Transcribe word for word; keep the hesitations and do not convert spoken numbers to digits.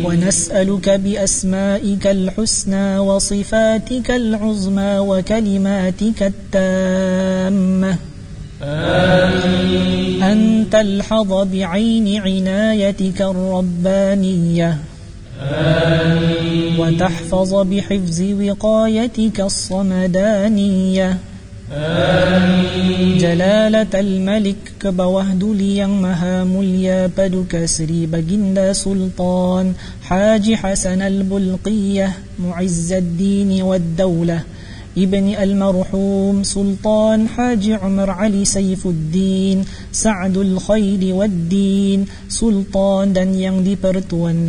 ونسألك بأسمائك الحسنى وصفاتك العظمى وكلماتك التامة آمين. أن تلحظ بعين عنايتك الربانية آمين. وتحفظ بحفظ وقايتك الصمدانية آمين. جلالة الملك كبوهدليا مهامليا بدك سري بجند سلطان حاج حسن البلقية معز الدين والدولة ابن المرحوم سلطان حاج عمر علي سيف الدين سعد الخير والدين سلطان dan yang dipertuan